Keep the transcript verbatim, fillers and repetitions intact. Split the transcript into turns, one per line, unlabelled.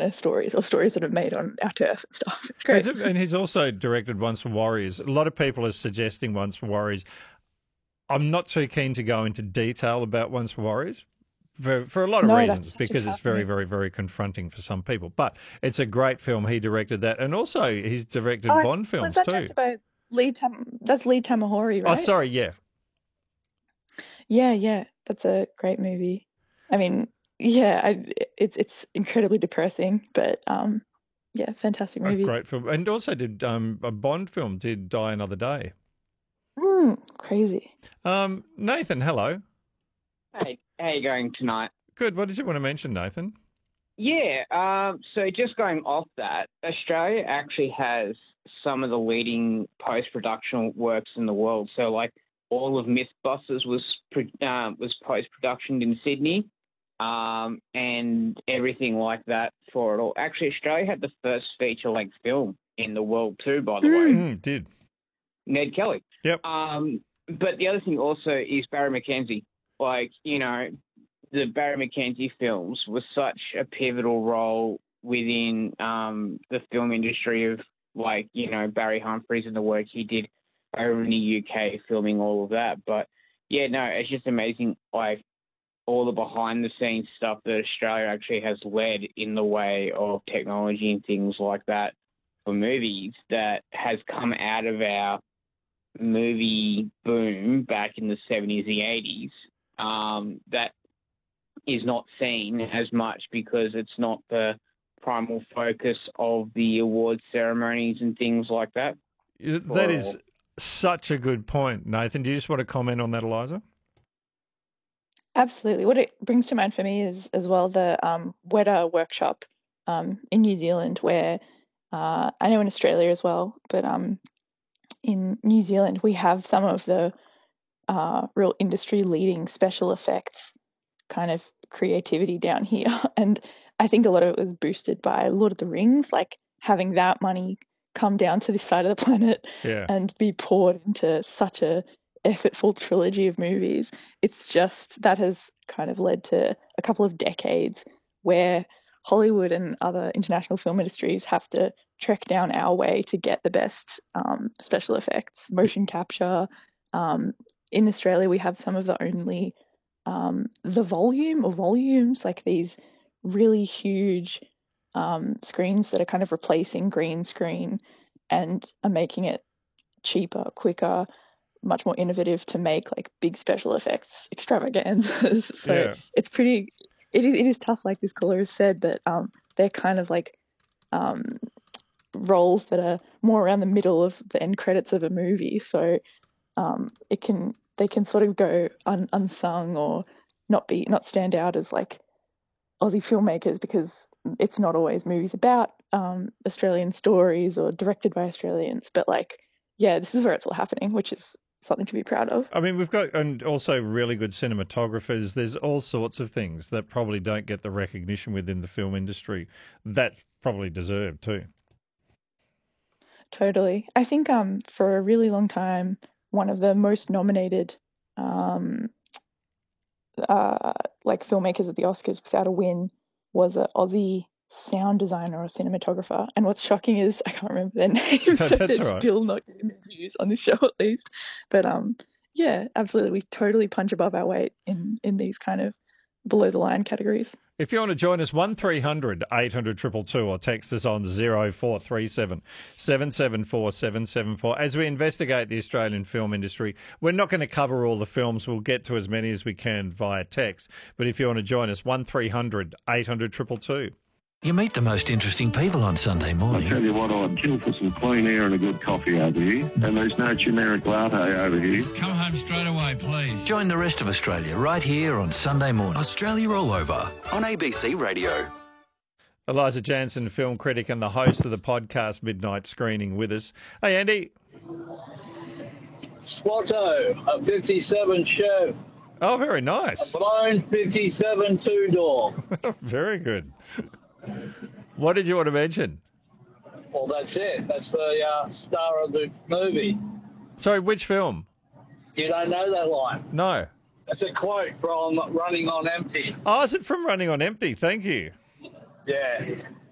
kind of stories, or stories that are made on our turf and stuff. It's great.
And he's also directed Once for Warriors. A lot of people are suggesting Once for Warriors. I'm not too keen to go into detail about Once for Warriors for, for a lot of
no,
reasons, because it's very, very, very confronting for some people. But it's a great film. He directed that. And also he's directed
oh,
Bond films
was that
too.
directed by Lee Tam- that's Lee Tamahori, right?
Oh, sorry, yeah.
Yeah, yeah. That's a great movie. I mean, yeah, I, it's it's incredibly depressing, but um, yeah, fantastic movie.
A great film. And also did um, a Bond film, did Die Another Day.
Mm, crazy.
Um, Nathan, hello.
Hey, how you going tonight?
Good. What did you want to mention, Nathan?
Yeah, um, so just going off that, Australia actually has some of the leading post-production works in the world. So, like, all of Mythbusters was uh, was post-production in Sydney, um, and everything like that for it all. Actually, Australia had the first feature-length film in the world too, by the
Mm.
way.
Mm, did.
Ned Kelly.
Yep.
Um, but the other thing also is Barry McKenzie. Like, you know, the Barry McKenzie films was such a pivotal role within um, the film industry of, like, you know, Barry Humphries and the work he did over in the U K filming all of that. But, yeah, no, it's just amazing, like, all the behind-the-scenes stuff that Australia actually has led in the way of technology and things like that for movies that has come out of our movie boom back in the seventies and eighties, um, that is not seen as much because it's not the primal focus of the award ceremonies and things like that.
That is such a good point, Nathan. Do you just want to comment on that, Eliza?
Absolutely. What it brings to mind for me is as well the um, Weta workshop um, in New Zealand, where uh, I know in Australia as well, but um, in New Zealand we have some of the uh, real industry-leading special effects kind of creativity down here, and I think a lot of it was boosted by Lord of the Rings, like having that money come down to this side of the planet
Yeah.
and be poured into such a effortful trilogy of movies. It's just that has kind of led to a couple of decades where Hollywood and other international film industries have to trek down our way to get the best um, special effects, motion capture. Um, in Australia, we have some of the only um, the volume or volumes, like these really huge um, screens that are kind of replacing green screen and are making it cheaper, quicker, much more innovative to make like big special effects extravaganzas. So
Yeah.
it's pretty, it is, it is tough, like this caller has said, that um, they're kind of like um, roles that are more around the middle of the end credits of a movie. So um, it can, they can sort of go un- unsung or not be, not stand out as like Aussie filmmakers, because it's not always movies about um, Australian stories or directed by Australians, but like, yeah, this is where it's all happening, which is something to be proud of.
I mean, we've got, and also really good cinematographers. There's all sorts of things that probably don't get the recognition within the film industry that probably deserve too.
Totally. I think um for a really long time, one of the most nominated um uh like filmmakers at the Oscars without a win was an Aussie sound designer or cinematographer. And what's shocking is I can't remember their names, so
That's
they're
all right.
still not getting interviews on this show at least. But um yeah, absolutely. We totally punch above our weight in in these kind of below the line categories.
If you want to join us, one three hundred eight hundred two two two or text us on zero four three seven seven seven four seven seven four. As we investigate the Australian film industry, we're not going to cover all the films. We'll get to as many as we can via text. But if you want to join us, one three hundred eight hundred two two two.
You meet the most interesting people on Sunday
I
morning.
tell you what, I'd kill for some clean air and a good coffee over here. And there's no generic latte over here.
Come home straight away, please.
Join the rest of Australia right here on Sunday morning.
Australia All Over on A B C Radio.
Eliza Jansen, film critic and the host of the podcast Midnight Screening, with us. Hey, Andy.
Squatto, a fifty-seven Chev,
Oh, very nice.
blown fifty-seven two-door.
Very good. What did you want to mention?
Well, that's it. That's the uh, star of the movie.
Sorry, which film?
You don't know that line.
No.
That's a quote from Running on Empty.
Oh, is it from Running on Empty? Thank you.
Yeah.